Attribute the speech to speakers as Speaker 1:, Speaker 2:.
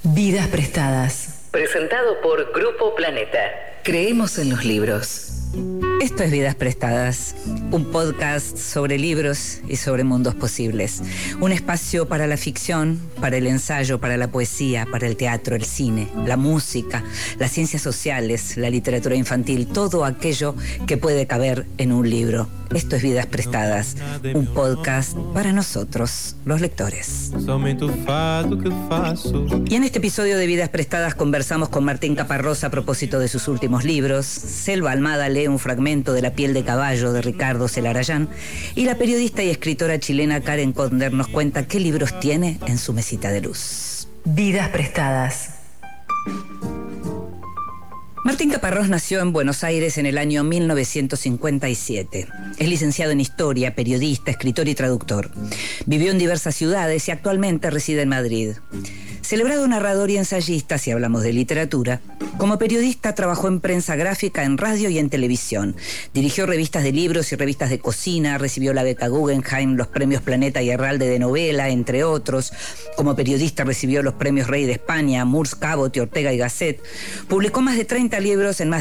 Speaker 1: Vidas prestadas.
Speaker 2: Presentado por Grupo Planeta.
Speaker 1: Creemos en los libros.
Speaker 3: Esto es Vidas Prestadas, un podcast sobre libros y sobre mundos posibles. Un espacio para la ficción, para el ensayo, para la poesía, para el teatro, el cine, la música, las ciencias sociales, la literatura infantil, todo aquello que puede caber en un libro. Esto es Vidas Prestadas, un podcast para nosotros, los lectores. Y en este episodio de Vidas Prestadas conversamos con Martín Caparrós a propósito de sus últimos libros. Selva Almada lee un fragmento de La piel de caballo de Ricardo Celarayán y la periodista y escritora chilena Karen Codner nos cuenta qué libros tiene en su mesita de luz.
Speaker 1: Vidas prestadas.
Speaker 3: Martín Caparrós nació en Buenos Aires en el año 1957. Es licenciado en Historia, periodista, escritor y traductor. Vivió en diversas ciudades y actualmente reside en Madrid. Celebrado narrador y ensayista, si hablamos de literatura, como periodista trabajó en prensa gráfica, en radio y en televisión. Dirigió revistas de libros y revistas de cocina, recibió la beca Guggenheim, los premios Planeta y Herralde de novela, entre otros. Como periodista recibió los premios Rey de España, Murs, Cabot y Ortega y Gasset. Publicó más de 30 libros en más